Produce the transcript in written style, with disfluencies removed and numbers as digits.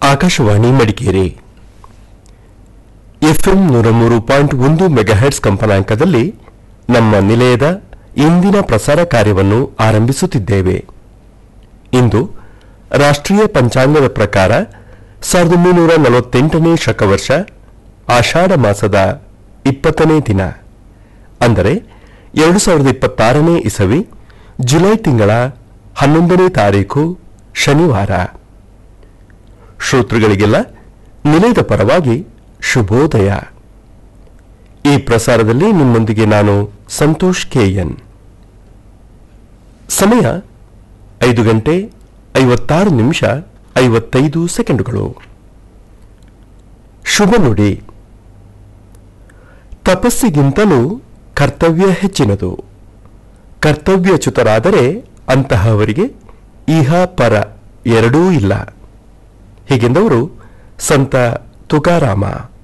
Akashvani Madikeri FM 103.1 ಮೆಗಾಹೆರ್ಟ್ಸ್ ಕಂಪನಾಂಕದಲ್ಲಿ ನಮ್ಮ ನಿಲಯದ ಇಂದಿನ ಪ್ರಸಾರ ಕಾರ್ಯವನ್ನು ಆರಂಭಿಸುತ್ತಿದ್ದೇವೆ. ಇಂದು ರಾಷ್ಟ್ರೀಯ ಪಂಚಾಂಗದ ಪ್ರಕಾರ 1948ನೇ ಶಕವರ್ಷ ಆಷಾಢ ಮಾಸದ 20ನೇ ದಿನ, ಅಂದರೆ 2026ನೇ ಇಸವಿ ಜುಲೈ ತಿಂಗಳ 11ನೇ ತಾರೀಖು ಶನಿವಾರ. ಶ್ರೋತೃಗಳಿಗೆಲ್ಲ ನಿಲಯದ ಪರವಾಗಿ ಶುಭೋದಯ. ಈ ಪ್ರಸಾರದಲ್ಲಿ ನಿಮ್ಮೊಂದಿಗೆ ನಾನು ಸಂತೋಷ್ ಕೆಎನ್. ಸಮಯ 5:56 ಶುಭ ನುಡಿ. ತಪಸ್ಸಿಗಿಂತಲೂ ಕರ್ತವ್ಯ ಹೆಚ್ಚಿನದು. ಕರ್ತವ್ಯಚ್ಯುತರಾದರೆ ಅಂತಹವರಿಗೆ ಇಹ ಪರ ಎರಡೂ ಇಲ್ಲ. ಹೀಗೆಂದವರು ಸಂತ ತುಕಾರಾಮ.